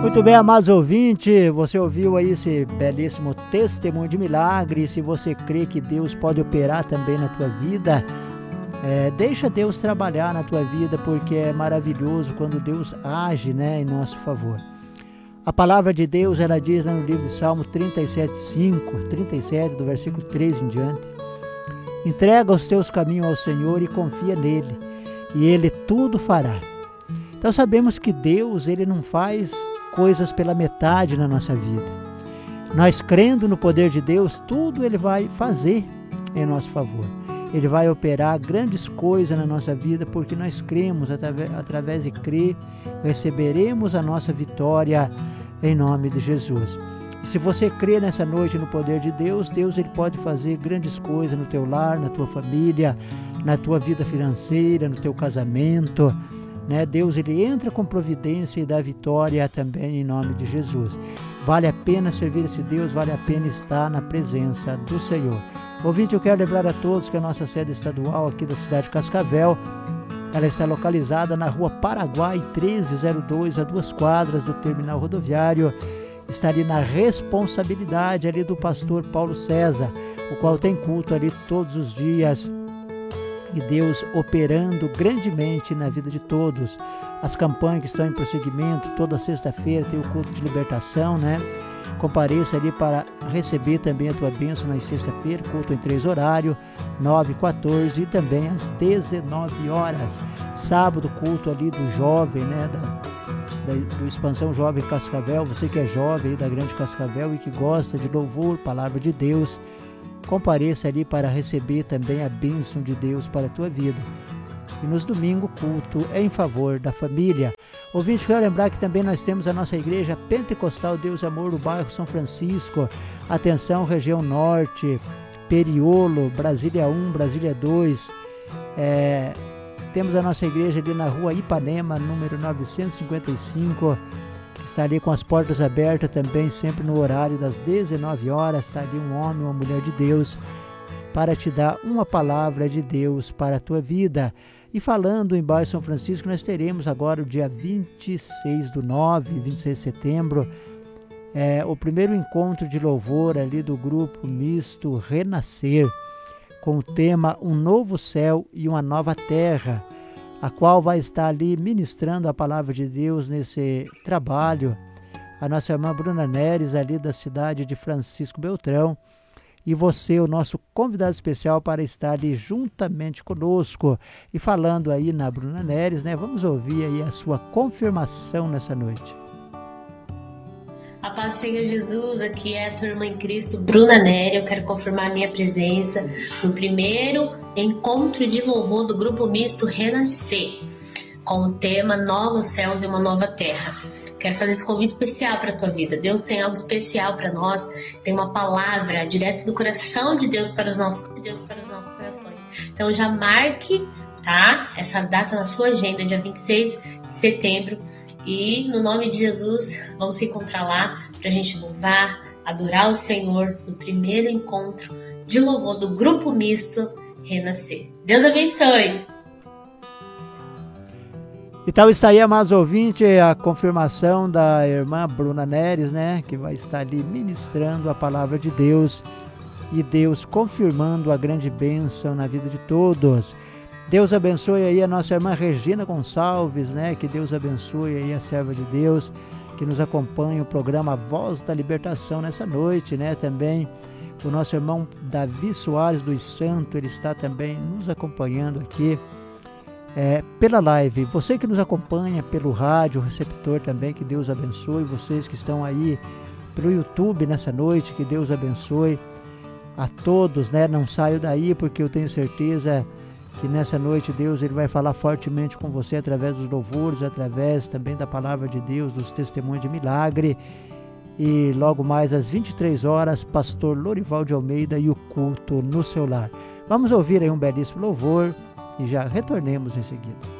Muito bem, amados ouvintes, você ouviu aí esse belíssimo testemunho de milagre. Se você crê que Deus pode operar também na tua vida, deixa Deus trabalhar na tua vida, porque é maravilhoso quando Deus age, né, em nosso favor. A palavra de Deus, ela diz no livro de Salmo 37:5, 37 do versículo 3 em diante: entrega os teus caminhos ao Senhor e confia nele, e ele tudo fará. Então sabemos que Deus, ele não faz coisas pela metade na nossa vida. Nós crendo no poder de Deus, tudo ele vai fazer em nosso favor. Ele vai operar grandes coisas na nossa vida, porque nós cremos, através de crer, receberemos a nossa vitória em nome de Jesus. E se você crê nessa noite no poder de Deus, Deus ele pode fazer grandes coisas no teu lar, na tua família, na tua vida financeira, no teu casamento, né? Deus ele entra com providência e dá vitória também em nome de Jesus. Vale a pena servir esse Deus, vale a pena estar na presença do Senhor. Ouvinte, eu quero lembrar a todos que a nossa sede estadual aqui da cidade de Cascavel, ela está localizada na rua Paraguai 1302, a 2 quadras do terminal rodoviário. Está ali na responsabilidade ali do pastor Paulo César, o qual tem culto ali todos os dias. E Deus operando grandemente na vida de todos. As campanhas que estão em prosseguimento, toda sexta-feira tem o culto de libertação, né? Compareça ali para receber também a tua bênção na sexta-feira, culto em 3 horários, 9, 14 e também às 19 horas. Sábado, culto ali do jovem, né? Do Expansão Jovem Cascavel. Você que é jovem aí da Grande Cascavel e que gosta de louvor, palavra de Deus, compareça ali para receber também a bênção de Deus para a tua vida. E nos domingos, culto é em favor da família. Ouvinte, quero lembrar que também nós temos a nossa igreja Pentecostal Deus e Amor no bairro São Francisco. Atenção, região norte, Periolo, Brasília 1, Brasília 2. Temos a nossa igreja ali na rua Ipanema, número 955, que está ali com as portas abertas também, sempre no horário das 19 horas. Está ali um homem, uma mulher de Deus, para te dar uma palavra de Deus para a tua vida. E falando em bairro São Francisco, nós teremos agora o dia 26/9, 26 de setembro, o primeiro encontro de louvor ali do grupo misto Renascer, com o tema Um Novo Céu e uma Nova Terra, a qual vai estar ali ministrando a palavra de Deus nesse trabalho a nossa irmã Bruna Neres, ali da cidade de Francisco Beltrão, e você, o nosso convidado especial para estar ali juntamente conosco. E falando aí na Bruna Neres, né, vamos ouvir aí a sua confirmação nessa noite. A paz do Senhor Jesus, aqui é a tua irmã em Cristo, Bruna Nery. Eu quero confirmar minha presença no primeiro encontro de louvor do Grupo Misto Renascer, com o tema Novos Céus e uma Nova Terra. Quero fazer esse convite especial para a tua vida. Deus tem algo especial para nós, tem uma palavra direto do coração de Deus para os nossos corações. Então já marque, tá, essa data na sua agenda, dia 26 de setembro. E no nome de Jesus, vamos se encontrar lá para a gente louvar, adorar o Senhor no primeiro encontro de louvor do Grupo Misto Renascer. Deus abençoe! Então está aí, amados ouvintes, a confirmação da irmã Bruna Neres, né, que vai estar ali ministrando a palavra de Deus e Deus confirmando a grande bênção na vida de todos. Deus abençoe aí a nossa irmã Regina Gonçalves, né, que Deus abençoe aí a serva de Deus que nos acompanha o programa Voz da Libertação nessa noite, né, também o nosso irmão Davi Soares dos Santos, ele está também nos acompanhando aqui pela live. Você que nos acompanha pelo rádio, receptor também, que Deus abençoe. Vocês que estão aí pelo YouTube nessa noite, que Deus abençoe a todos, né? Não saiam daí, porque eu tenho certeza que nessa noite Deus ele vai falar fortemente com você através dos louvores, através também da palavra de Deus, dos testemunhos de milagre. E logo mais às 23 horas, pastor Lorival de Almeida e o culto no seu lar. Vamos ouvir aí um belíssimo louvor e já retornemos em seguida.